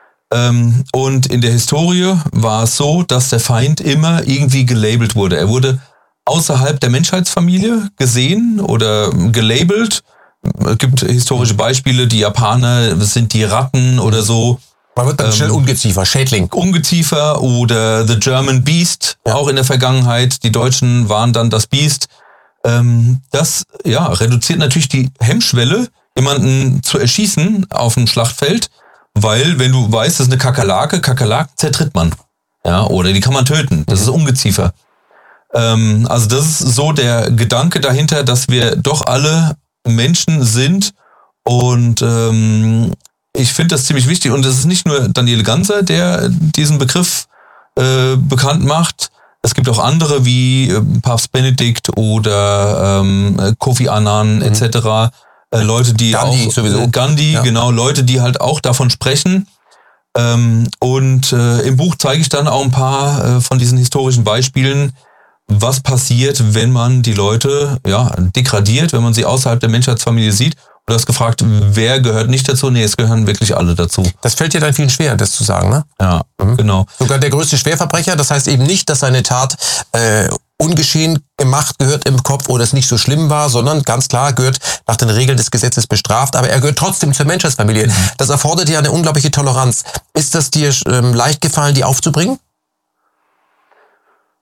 Und in der Historie war es so, dass der Feind immer irgendwie gelabelt wurde. Er wurde außerhalb der Menschheitsfamilie gesehen oder gelabelt. Es gibt historische Beispiele, die Japaner sind die Ratten oder so.
Man wird dann schnell Ungeziefer, Schädling.
Ungeziefer oder The German Beast, ja. Auch in der Vergangenheit. Die Deutschen waren dann das Biest. Das ja, reduziert natürlich die Hemmschwelle, jemanden zu erschießen auf dem Schlachtfeld, weil wenn du weißt, das ist eine Kakerlake, Kakerlaken zertritt man. Ja, oder die kann man töten. Das ist Ungeziefer. Ähm, also das ist so der Gedanke dahinter, dass wir doch alle Menschen sind und ähm, ich finde das ziemlich wichtig. Und es ist nicht nur Daniel Ganser, der diesen Begriff äh, bekannt macht. Es gibt auch andere wie äh, Papst Benedikt oder ähm, Kofi Annan et cetera. Äh, Leute, die
Gandhi
auch
sowieso.
Gandhi, ja. Genau, Leute, die halt auch davon sprechen. Ähm, und äh, im Buch zeige ich dann auch ein paar äh, von diesen historischen Beispielen, was passiert, wenn man die Leute ja degradiert, wenn man sie außerhalb der Menschheitsfamilie sieht. Du hast gefragt, wer gehört nicht dazu? Nee, es gehören wirklich alle dazu.
Das fällt dir dann vielen schwer, das zu sagen, ne?
Ja, mhm. Genau.
Sogar der größte Schwerverbrecher, das heißt eben nicht, dass seine Tat äh, ungeschehen gemacht gehört im Kopf oder es nicht so schlimm war, sondern ganz klar gehört nach den Regeln des Gesetzes bestraft, aber er gehört trotzdem zur Menschheitsfamilie. Mhm. Das erfordert ja eine unglaubliche Toleranz. Ist das dir ähm, leicht gefallen, die aufzubringen?
Äh,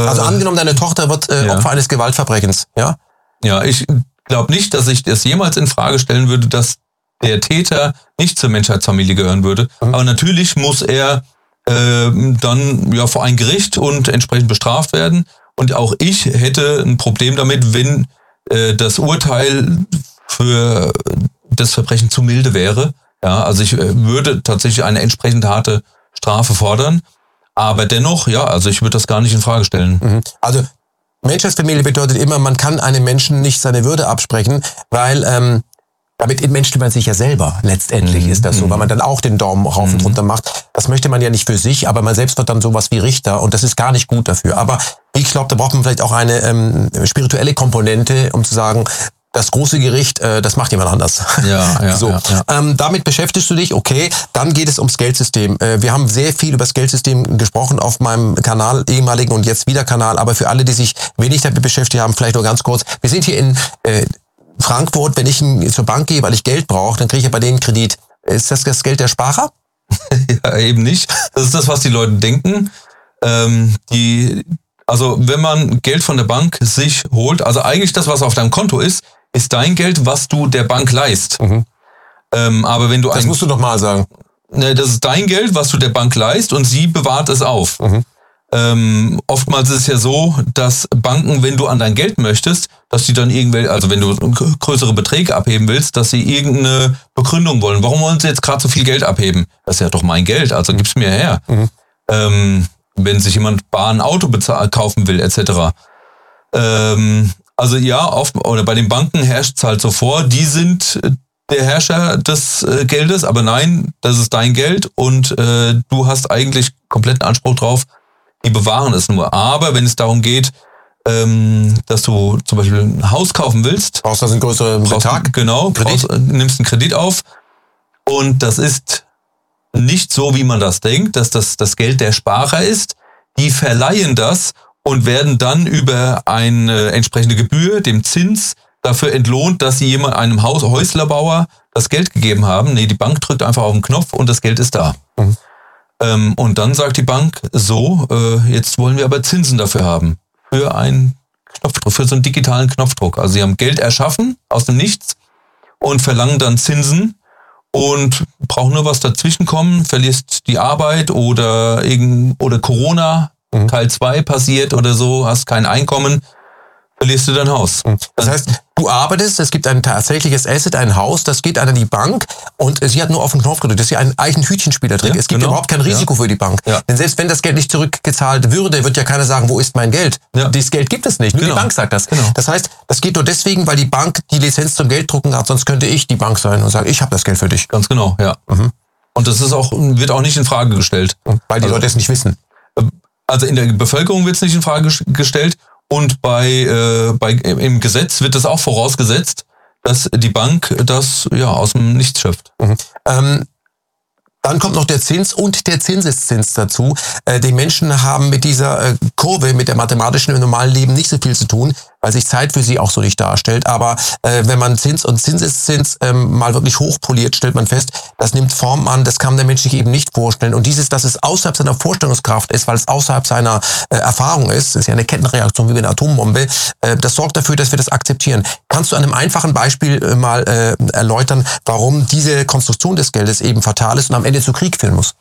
also angenommen, deine Tochter wird äh, ja. Opfer eines Gewaltverbrechens, ja?
Ja, ich glaube nicht, dass ich das jemals in Frage stellen würde, dass der Täter nicht zur Menschheitsfamilie gehören würde. Mhm. Aber natürlich muss er äh, dann ja vor ein Gericht und entsprechend bestraft werden. Und auch ich hätte ein Problem damit, wenn äh, das Urteil für das Verbrechen zu milde wäre. Ja, also ich äh, würde tatsächlich eine entsprechend harte Strafe fordern. Aber dennoch, ja, also ich würde das gar nicht in Frage stellen.
Mhm. Also Menschheitsfamilie bedeutet immer, man kann einem Menschen nicht seine Würde absprechen, weil ähm, damit entmenschelt man sich ja selber. Letztendlich mhm. ist das so, weil man dann auch den Daumen rauf mhm. und runter macht. Das möchte man ja nicht für sich, aber man selbst wird dann sowas wie Richter und das ist gar nicht gut dafür. Aber ich glaube, da braucht man vielleicht auch eine ähm, spirituelle Komponente, um zu sagen, das große Gericht, äh, das macht jemand anders.
Ja, ja,
so.
ja, ja.
Ähm, damit beschäftigst du dich, okay, dann geht es ums Geldsystem. Äh, wir haben sehr viel über das Geldsystem gesprochen auf meinem Kanal, ehemaligen und jetzt wieder Kanal, aber für alle, die sich wenig damit beschäftigt haben, vielleicht nur ganz kurz. Wir sind hier in äh, Frankfurt, wenn ich zur Bank gehe, weil ich Geld brauche, dann kriege ich ja bei denen Kredit. Ist das das Geld der Sparer?
Ja, eben nicht. Das ist das, was die Leute denken. Ähm, die, also wenn man Geld von der Bank sich holt, also eigentlich das, was auf deinem Konto ist, ist dein Geld, was du der Bank leist. Mhm. Ähm, aber wenn du
das
ein,
musst du noch mal sagen.
Ne, das ist dein Geld, was du der Bank leist und sie bewahrt es auf. Mhm. Ähm, oftmals ist es ja so, dass Banken, wenn du an dein Geld möchtest, dass die dann irgendwelche, also wenn du größere Beträge abheben willst, dass sie irgendeine Begründung wollen. Warum wollen sie jetzt gerade so viel Geld abheben? Das ist ja doch mein Geld, also gib's mir her. Mhm. Ähm, wenn sich jemand bar ein Auto bezahl- kaufen will, et cetera. Ähm, also ja, oft, oder bei den Banken herrscht es halt so vor, die sind der Herrscher des äh, Geldes, aber nein, das ist dein Geld und äh, du hast eigentlich kompletten Anspruch drauf, die bewahren es nur. Aber wenn es darum geht, ähm, dass du zum Beispiel ein Haus kaufen willst,
brauchst du einen größeren Betrag?
Genau, brauchst, nimmst einen Kredit auf und das ist nicht so, wie man das denkt, dass das das Geld der Sparer ist. Die verleihen das und werden dann über eine entsprechende Gebühr, dem Zins, dafür entlohnt, dass sie jemand, einem Haus, Häuslerbauer das Geld gegeben haben. Nee, die Bank drückt einfach auf den Knopf und das Geld ist da. Mhm. Ähm, und dann sagt die Bank, so, äh, jetzt wollen wir aber Zinsen dafür haben. Für einen Knopfdruck, für so einen digitalen Knopfdruck. Also sie haben Geld erschaffen aus dem Nichts und verlangen dann Zinsen und brauchen nur was dazwischen kommen, verlierst die Arbeit oder irgend, oder Corona, mhm. Teil zwei passiert oder so, hast kein Einkommen, verlierst du dein Haus.
Das heißt, du arbeitest, es gibt ein tatsächliches Asset, ein Haus, das geht an die Bank und sie hat nur auf den Knopf gedrückt. Das ist ja ein eigenen Hütchenspielertrick. Ja, es gibt genau. überhaupt kein Risiko ja. für die Bank. Ja. Denn selbst wenn das Geld nicht zurückgezahlt würde, wird ja keiner sagen, wo ist mein Geld? Ja. Dieses Geld gibt es nicht. Nur genau. die Bank sagt das. Genau. Das heißt, das geht nur deswegen, weil die Bank die Lizenz zum Gelddrucken hat. Sonst könnte ich die Bank sein und sagen, ich habe das Geld für dich.
Ganz genau, ja. Mhm. Und das ist auch, wird auch nicht in Frage gestellt.
Weil die also, Leute es nicht wissen.
Also in der Bevölkerung wird es nicht in Frage gestellt. Und bei, äh, bei im Gesetz wird das auch vorausgesetzt, dass die Bank das ja aus dem Nichts schöpft.
Mhm. Ähm, dann kommt noch der Zins und der Zinseszins dazu. Äh, die Menschen haben mit dieser äh, Kurve, mit der mathematischen im normalen Leben nicht so viel zu tun, weil sich Zeit für sie auch so nicht darstellt. Aber äh, wenn man Zins und Zinseszins ähm, mal wirklich hochpoliert, stellt man fest, das nimmt Form an, das kann der Mensch sich eben nicht vorstellen. Und dieses, dass es außerhalb seiner Vorstellungskraft ist, weil es außerhalb seiner äh, Erfahrung ist, ist ja eine Kettenreaktion wie bei einer Atombombe, äh, das sorgt dafür, dass wir das akzeptieren. Kannst du an einem einfachen Beispiel äh, mal äh, erläutern, warum diese Konstruktion des Geldes eben fatal ist und am Ende zu Krieg führen muss?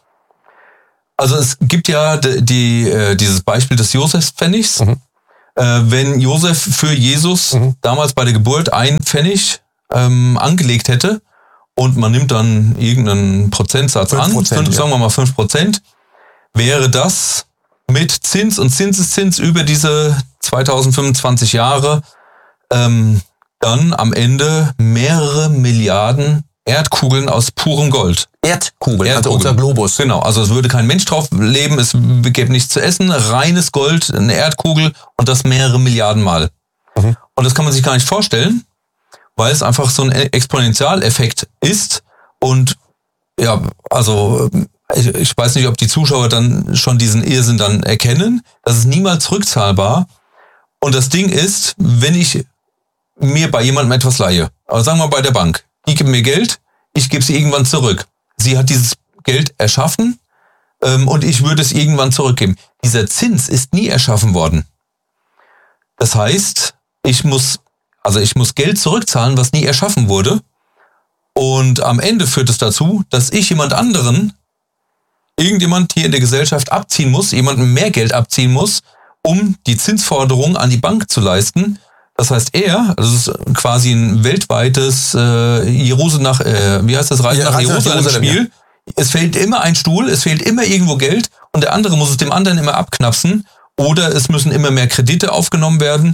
Also es gibt ja die, die, äh, dieses Beispiel des Josefspfennigs. Mhm. Wenn Josef für Jesus mhm. damals bei der Geburt einen Pfennig ähm, angelegt hätte und man nimmt dann irgendeinen Prozentsatz an, fünf, ja. sagen wir mal fünf Prozent, wäre das mit Zins und Zinseszins über diese zweitausendfünfundzwanzig Jahre ähm, dann am Ende mehrere Milliarden Erdkugeln aus purem Gold.
Erdkugeln, Erdkugeln, also unser Globus.
Genau, also es würde kein Mensch drauf leben, es gäbe nichts zu essen, reines Gold, eine Erdkugel und das mehrere Milliarden Mal. Mhm. Und das kann man sich gar nicht vorstellen, weil es einfach so ein Exponentialeffekt ist und ja, also ich, ich weiß nicht, ob die Zuschauer dann schon diesen Irrsinn dann erkennen, das ist niemals rückzahlbar und das Ding ist, wenn ich mir bei jemandem etwas leihe, also sagen wir mal bei der Bank, die gibt mir Geld, ich gebe sie irgendwann zurück. Sie hat dieses Geld erschaffen ähm, und ich würde es irgendwann zurückgeben. Dieser Zins ist nie erschaffen worden. Das heißt, ich muss, also ich muss Geld zurückzahlen, was nie erschaffen wurde. Und am Ende führt es dazu, dass ich jemand anderen, irgendjemand hier in der Gesellschaft abziehen muss, jemandem mehr Geld abziehen muss, um die Zinsforderung an die Bank zu leisten. Das heißt, er, das ist quasi ein weltweites äh, Jerusalem nach, äh, wie heißt das, Reise
Ja,
nach
Reise nach
Jerusalem-Spiel.
Jerusalem,
Es fehlt immer ein Stuhl, es fehlt immer irgendwo Geld und der andere muss es dem anderen immer abknapsen oder es müssen immer mehr Kredite aufgenommen werden.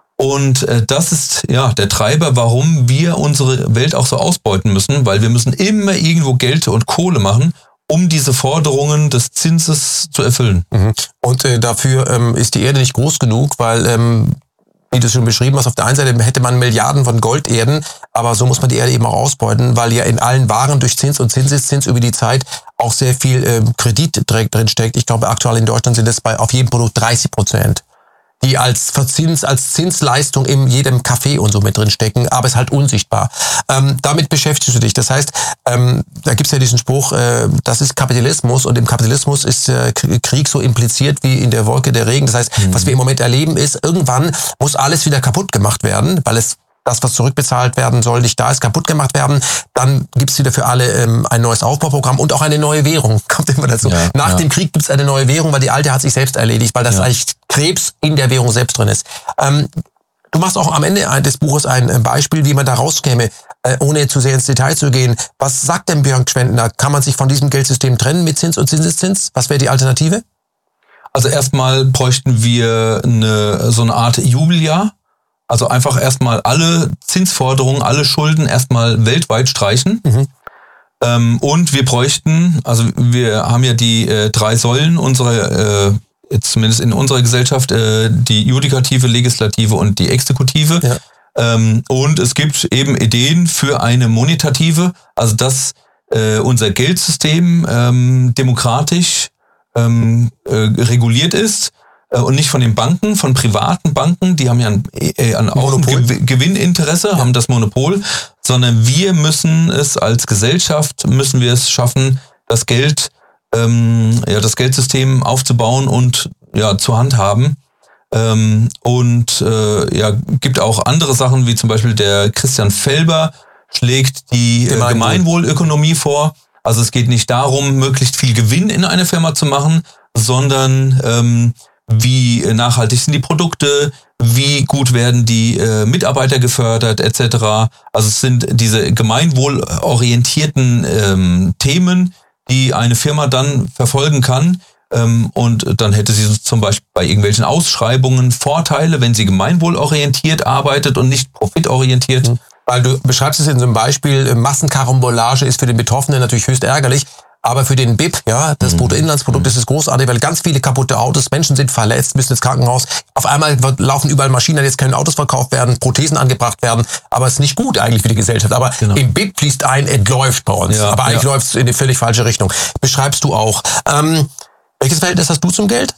Und äh, das ist ja der Treiber, warum wir unsere Welt auch so ausbeuten müssen, weil wir müssen immer irgendwo Geld und Kohle machen, um diese Forderungen des Zinses zu erfüllen.
Mhm. Und äh, dafür ähm, ist die Erde nicht groß genug, weil, ähm, wie du es schon beschrieben hast, auf der einen Seite hätte man Milliarden von Golderden, aber so muss man die Erde eben auch ausbeuten, weil ja in allen Waren durch Zins und Zinseszins über die Zeit auch sehr viel ähm, Kredit drin steckt. Ich glaube, aktuell in Deutschland sind das bei auf jedem Produkt dreißig Prozent. Die als Verzins, als Zinsleistung in jedem Café und so mit drin stecken, aber ist halt unsichtbar. Ähm, damit beschäftigst du dich. Das heißt, ähm, da gibt's ja diesen Spruch, äh, das ist Kapitalismus und im Kapitalismus ist äh, Krieg so impliziert wie in der Wolke der Regen. Das heißt, mhm. was wir im Moment erleben ist, irgendwann muss alles wieder kaputt gemacht werden, weil es das, was zurückbezahlt werden soll, nicht da ist, kaputt gemacht werden. Dann gibt's wieder für alle ähm, ein neues Aufbauprogramm und auch eine neue Währung. Kommt immer dazu. Ja, Nach ja. dem Krieg gibt's eine neue Währung, weil die alte hat sich selbst erledigt, weil das ja. eigentlich Krebs in der Währung selbst drin ist. Ähm, du machst auch am Ende des Buches ein Beispiel, wie man da rauskäme, äh, ohne zu sehr ins Detail zu gehen. Was sagt denn Björn Gschwendtner? Kann man sich von diesem Geldsystem trennen mit Zins und Zinseszins? Was wäre die Alternative?
Also erstmal bräuchten wir eine, so eine Art Jubeljahr. Also einfach erstmal alle Zinsforderungen, alle Schulden erstmal weltweit streichen. Mhm. Ähm, und wir bräuchten, also wir haben ja die äh, drei Säulen unserer, äh, jetzt zumindest in unserer Gesellschaft, äh, die Judikative, Legislative und die Exekutive. Ja. Ähm, und es gibt eben Ideen für eine monetative, also dass äh, unser Geldsystem ähm, demokratisch ähm, äh, reguliert ist. Und nicht von den Banken, von privaten Banken, die haben ja ein, ein, auch ein Gew- Gewinninteresse, ja. haben das Monopol, sondern wir müssen es als Gesellschaft, müssen wir es schaffen, das Geld, ähm, ja, das Geldsystem aufzubauen und ja, zu handhaben. Ähm, und äh, ja, gibt auch andere Sachen, wie zum Beispiel der Christian Felber schlägt die Gemeinwohl. äh, Gemeinwohlökonomie vor. Also es geht nicht darum, möglichst viel Gewinn in einer Firma zu machen, sondern ähm, wie nachhaltig sind die Produkte, wie gut werden die äh, Mitarbeiter gefördert, et cetera. Also es sind diese gemeinwohlorientierten ähm, Themen, die eine Firma dann verfolgen kann. Ähm, und dann hätte sie zum Beispiel bei irgendwelchen Ausschreibungen Vorteile, wenn sie gemeinwohlorientiert arbeitet und nicht profitorientiert.
Mhm. Weil du beschreibst es in so einem Beispiel, Massenkarambolage ist für den Betroffenen natürlich höchst ärgerlich. Aber für den B I P, ja, das mhm. Bruttoinlandsprodukt, das ist großartig, weil ganz viele kaputte Autos, Menschen sind verletzt, müssen ins Krankenhaus. Auf einmal wird, laufen überall Maschinen, jetzt können Autos verkauft werden, Prothesen angebracht werden. Aber es ist nicht gut eigentlich für die Gesellschaft. Aber genau. im B I P fließt ein, entläuft bei uns. Ja, aber eigentlich ja. läuft es in die völlig falsche Richtung. Beschreibst du auch. Ähm, welches Verhältnis hast du zum Geld?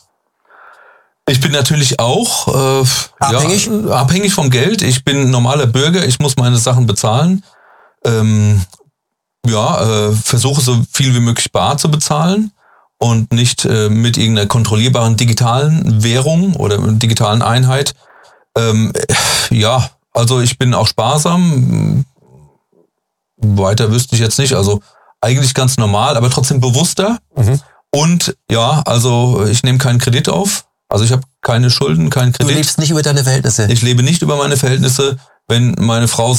Ich bin natürlich auch äh,
abhängig?
Ja, abhängig vom Geld. Ich bin normaler Bürger, ich muss meine Sachen bezahlen. Ähm, Ja, äh, versuche so viel wie möglich bar zu bezahlen und nicht äh, mit irgendeiner kontrollierbaren digitalen Währung oder digitalen Einheit. Ähm, ja, also ich bin auch sparsam. Weiter wüsste ich jetzt nicht. Also eigentlich ganz normal, aber trotzdem bewusster. Mhm. Und ja, also ich nehme keinen Kredit auf. Also ich habe keine Schulden, keinen Kredit.
Du lebst nicht über deine Verhältnisse?
Ich lebe nicht über meine Verhältnisse. Wenn meine Frau